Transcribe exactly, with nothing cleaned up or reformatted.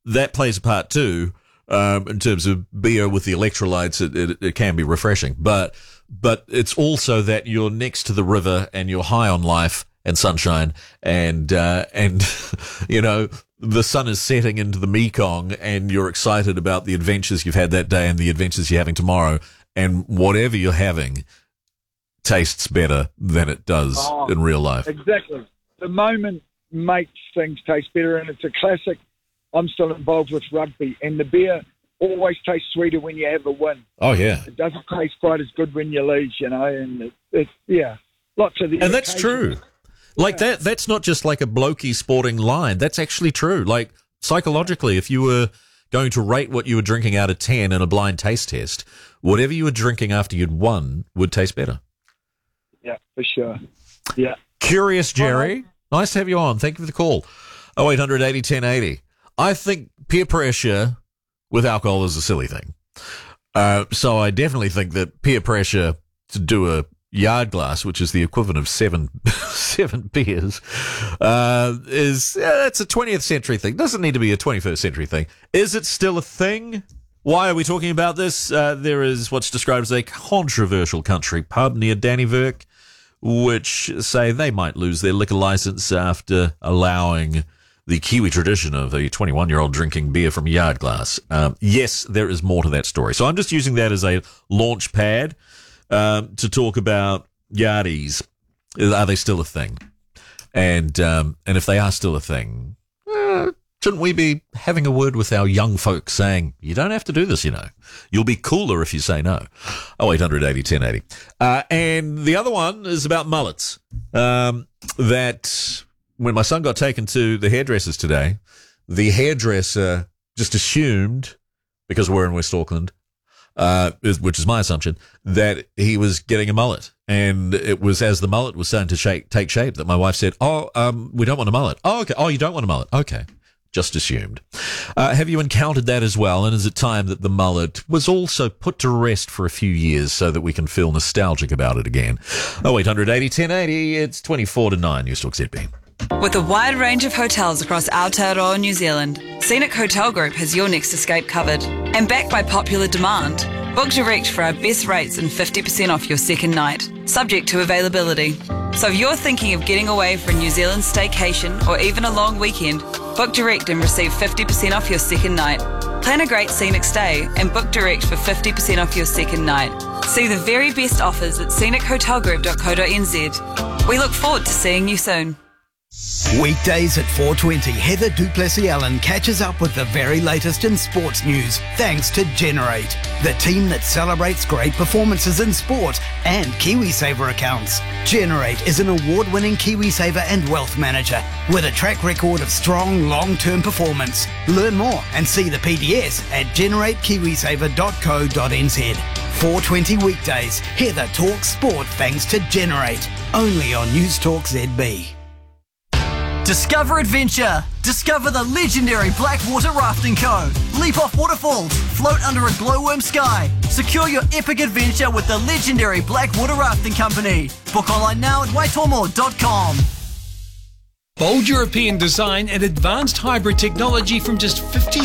that plays a part too. Um, in terms of beer with the electrolytes, it, it, it can be refreshing, but but it's also that you're next to the river and you're high on life and sunshine, and uh, and you know the sun is setting into the Mekong, and you're excited about the adventures you've had that day and the adventures you're having tomorrow, and whatever you're having tastes better than it does oh, in real life. Exactly, the moment makes things taste better, and it's a classic. I'm still involved with rugby, and the beer always tastes sweeter when you have a win. Oh, yeah. It doesn't taste quite as good when you lose, you know, and it, it's, yeah, lots of the... And that's true. Like, yeah. that. that's not just like a blokey sporting line. That's actually true. Like, psychologically, if you were going to rate what you were drinking out of ten in a blind taste test, whatever you were drinking after you'd won would taste better. Yeah, for sure. Yeah. Curious Jerry. Nice to have you on. Thank you for the call. oh eight hundred eighty ten eighty. I think peer pressure with alcohol is a silly thing. Uh, so I definitely think that peer pressure to do a yard glass, which is the equivalent of seven seven beers, uh, is uh, it's a twentieth century thing. Doesn't need to be a twenty-first century thing. Is it still a thing? Why are we talking about this? Uh, there is what's described as a controversial country pub near Dannyverk, which say they might lose their liquor license after allowing the Kiwi tradition of a twenty-one-year-old drinking beer from a yard glass. Um, yes, there is more to that story. So I'm just using that as a launch pad um, to talk about yardies. Are they still a thing? And um, and if they are still a thing, uh, shouldn't we be having a word with our young folks saying, you don't have to do this, you know. You'll be cooler if you say no. oh eight hundred eighty ten eighty. Uh, and the other one is about mullets. Um, that... When my son got taken to the hairdressers today, the hairdresser just assumed, because we're in West Auckland, uh, which is my assumption, that he was getting a mullet. And it was as the mullet was starting to shake, take shape that my wife said, oh, um, we don't want a mullet. Oh, okay. Oh, you don't want a mullet. Okay. Just assumed. Uh, have you encountered that as well? And is it time that the mullet was also put to rest for a few years so that we can feel nostalgic about it again? oh eight hundred eighty ten eighty. It's twenty-four to nine. News Talk Z B. With a wide range of hotels across Aotearoa, New Zealand, Scenic Hotel Group has your next escape covered. And backed by popular demand, book direct for our best rates and fifty percent off your second night, subject to availability. So if you're thinking of getting away for a New Zealand staycation or even a long weekend, book direct and receive fifty percent off your second night. Plan a great scenic stay and book direct for fifty percent off your second night. See the very best offers at scenic hotel group dot co dot n z. We look forward to seeing you soon. Weekdays at four twenty, Heather Duplessis-Allen catches up with the very latest in sports news, thanks to Generate, the team that celebrates great performances in sport and KiwiSaver accounts. Generate is an award-winning KiwiSaver and wealth manager with a track record of strong long-term performance. Learn more and see the P D S at generate kiwisaver dot co dot n z. four twenty weekdays, Heather talks sport thanks to Generate, only on News Talk Z B. Discover adventure. Discover the legendary Blackwater Rafting Co. Leap off waterfalls. Float under a glowworm sky. Secure your epic adventure with the legendary Blackwater Rafting Company. Book online now at waitomo dot com. Bold European design and advanced hybrid technology from just fifty